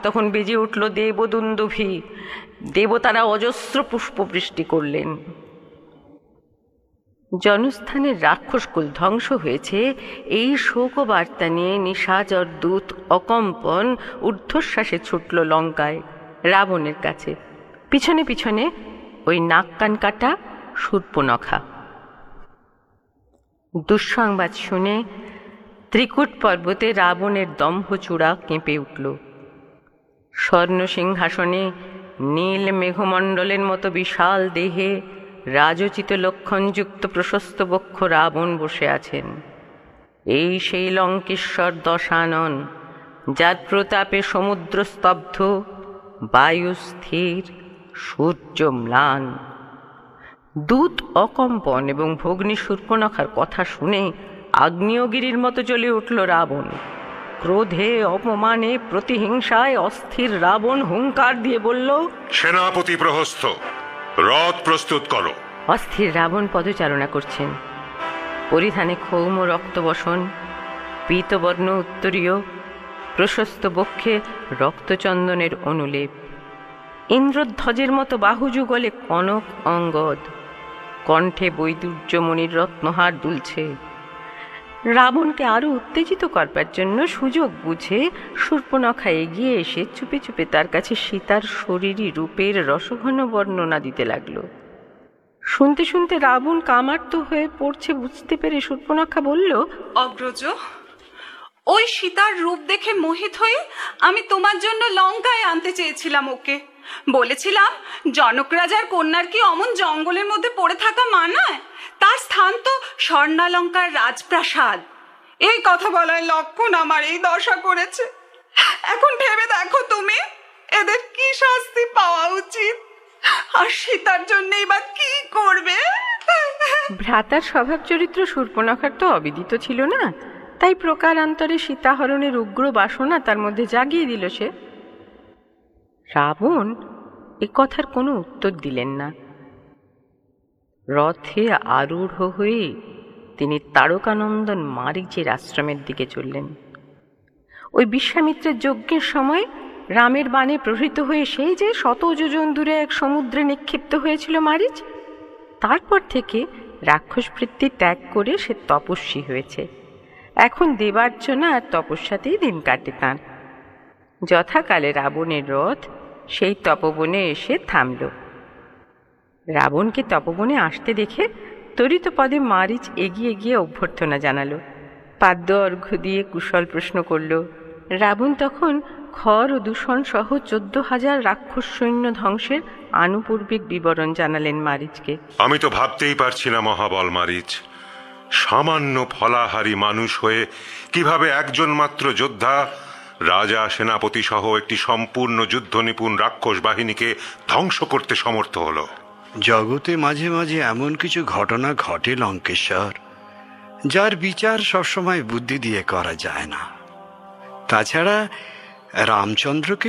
তখন বেজে উঠল দেবদুন্দুভি। দেবতারা অজস্র পুষ্পবৃষ্টি করলেন। জনস্থানের রাক্ষসকুল ধ্বংস হয়েছে এই শোকবার্তা নিয়ে নিশাচর দূত অকম্পন ঊর্ধ্বশ্বাসে ছুটল লঙ্কায়, রাবণের কাছে। পিছনে পিছনে ওই নাক কান কাটা শূর্পণখা। দুঃসংবাদ শুনে ত্রিকূট পর্বতে রাবণের দম্ভচূড়া কেঁপে উঠল। স্বর্ণ সিংহাসনে নীল মেঘমণ্ডলের মতো বিশাল দেহে রাজোচিত লক্ষণযুক্ত প্রশস্ত বক্ষ রাবণ বসে আছেন। এই সেই লঙ্কেশ্বর দশানন, যার প্রতাপে সমুদ্র স্তব্ধ, বায়ু স্থির, সূর্য ম্লান। দূত অকম্পন এবং ভগ্নী শূর্পণখার কথা শুনে আগ্নেয়গিরির মতো জ্বলে উঠল রাবণ। ক্রোধে, অপমানে, প্রতিহিংসায় অস্থির রাবণ হুঙ্কার দিয়ে বলল, সেনাপতি প্রহস্ত, রথ প্রস্তুত করো। অস্থির রাবণ পদচারণা করছেন। পরিধানে ক্ষৌম রক্তবসন, পীতবর্ণ উত্তরীয়, প্রশস্ত বক্ষে রক্তচন্দনের অনুলেপ, ইন্দ্রধ্বজের মতো বাহুযুগলে কনক অঙ্গদ, কণ্ঠে বৈদুর্যমণির রত্নহার দুলছে। রাবণকে আরো উত্তেজিত করবার জন্য সুযোগ বুঝে শূর্পণখা এগিয়ে এসে চুপে চুপে তার কাছে সীতার শরীরী রূপের রসঘন বর্ণনা দিতে লাগলো। শুনতে শুনতে রাবণ কামার্ত হয়ে পড়ছে বুঝতে পেরে শূর্পণখা বলল, অগ্রজ, ওই সীতার রূপ দেখে মোহিত হয়ে আমি তোমার জন্য লঙ্কায় আনতে চেয়েছিলাম ওকে। বলেছিলাম, জনক রাজার কন্যার কি অমন জঙ্গলের মধ্যে পড়ে থাকা মানায়? তার স্থান তো স্বর্ণালঙ্কার রাজপ্রাসাদ। এই কথা বলার লক্ষণ আমার এই দশা করেছে। এখন ভেবে দেখো তুমি, এদের কি শাস্তি পাওয়া উচিত, আর সীতার জন্যই বা কি করবে? ভ্রাতার স্বভাব চরিত্র শূর্পণখার তো অবিদিত ছিল না, তাই প্রকারান্তরে সীতাহরণের উগ্র বাসনা তার মধ্যে জাগিয়ে দিল সে। রাবণ এ কথার কোনো উত্তর দিলেন না। রথে আরূঢ় হয়ে তিনি তারকানন্দন মারীচের আশ্রমের দিকে চললেন। ওই বিশ্বামিত্রের যজ্ঞের সময় রামের বাণে প্রহৃত হয়ে সেই যে 100 যোজন দূরে এক সমুদ্রে নিক্ষিপ্ত হয়েছিল মারীচ, তারপর থেকে রাক্ষস বৃত্তি ত্যাগ করে সে তপস্বী হয়েছে। এখন দেবার্চনা আর তপস্যাতেই দিন কাটে তাঁর। যথাকালে রাবণের রথ সেই তপবনে এসে থামল। রাবণকে তপবনে আসতে দেখে তরিত পদে মারীচ এগিয়ে গিয়ে অভ্যর্থনা জানালো, পাদ্য অর্ঘ্য দিয়ে কুশল প্রশ্ন করল। রাবণ তখন খর ও দূষণ সহ 14,000 রাক্ষস সৈন্য ধ্বংসের আনুপূর্বিক বিবরণ জানালেন মারীচকে। আমি তো ভাবতেই পারছি না মহাবল মারীচ, সামান্য ফলাহারী মানুষ হয়ে কিভাবে একজন মাত্র যোদ্ধা, রাজা সেনাপতি সহ একটি সম্পূর্ণ যুদ্ধ নিপুণ রাক্ষস বাহিনীকে ধ্বংস করতে সমর্থ হলো। জগতে মাঝে মাঝে এমন কিছু ঘটনা ঘটে লঙ্কেশ্বর, যার বিচার সবসময় বুদ্ধি দিয়ে করা যায় না। তাছাড়া রামচন্দ্রকে